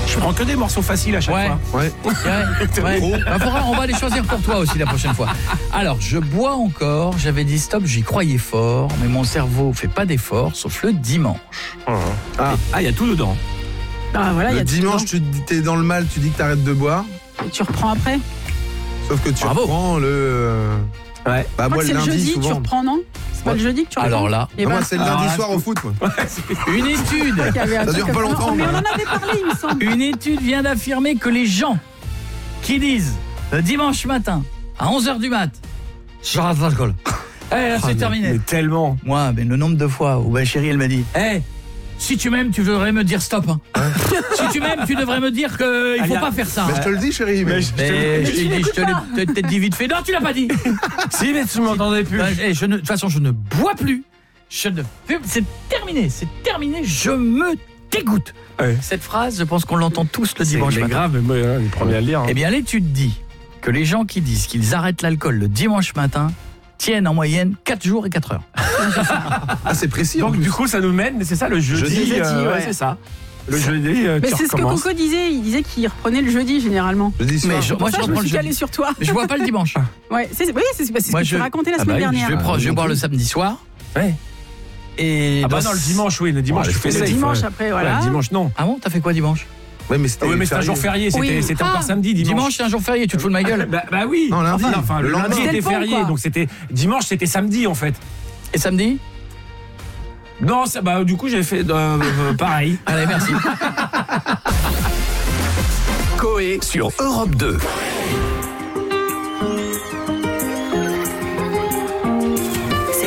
Je prends que des morceaux faciles à chaque fois. Ouais. On va les choisir pour toi aussi la prochaine fois. Alors, je bois encore, j'avais dit stop, j'y croyais fort, mais mon cerveau fait pas d'effort, sauf le dimanche. Il y a tout dedans. Ah, voilà, Le dimanche, tu t'es dans le mal, tu dis que t'arrêtes de boire. Et tu reprends après. Sauf que tu reprends le... Ouais. Bah, moi, c'est le lundi, jeudi, souvent. tu reprends, non? C'est pas le jeudi que tu reprends? Alors là, Et moi, c'est le lundi soir au foot. Moi. une étude Ça dure pas longtemps. Mais on en avait parlé, il me semble. Une étude vient d'affirmer que les gens qui disent le dimanche matin à 11h du mat, j'arrête l'alcool. C'est terminé. Mais tellement. Moi, le nombre de fois où ma chérie elle m'a dit si tu m'aimes, tu devrais me dire stop. Si tu m'aimes, tu devrais me dire qu'il faut pas faire ça. Mais je te le dis, chérie. Mais je te l'ai peut-être dit vite fait. Non, tu l'as pas dit. Si, mais tu m'entendais plus. De toute façon, je ne bois plus. C'est terminé, je me dégoûte. Ouais. Cette phrase, je pense qu'on l'entend tous le dimanche C'est matin. grave, mais moi, les premiers à le lire. Eh bien, l'étude dit que les gens qui disent qu'ils arrêtent l'alcool le dimanche matin tiennent en moyenne 4 jours et 4 heures. Ah, c'est précis. Donc, du coup, ça nous mène, c'est ça, le jeudi. ouais. C'est ça. Le jeudi, Mais tu c'est ce que recommences. Coco disait, il disait qu'il reprenait le jeudi généralement. Jeudi soir. Mais moi, Ça, je je me reprends le suis calée jeudi. sur toi. Mais je bois pas le dimanche. Ouais, c'est ce que tu racontais la semaine oui, dernière. Je vais boire le samedi soir. Ouais. Et Ah bah non, le dimanche, oui. Le dimanche, tu fais Le safe. dimanche après, voilà. Le dimanche, non. Ah bon, t'as fait quoi dimanche? Ouais, mais c'était C'est un jour férié. C'était encore samedi, Dimanche, c'est un jour férié, tu te fous de ma gueule. Bah oui. Non, lundi. Enfin, le lundi C'était était le pont, férié, quoi. donc c'était dimanche, c'était samedi en fait. Et samedi? Non, du coup j'ai fait pareil. Allez, merci. Coé sur Europe 2.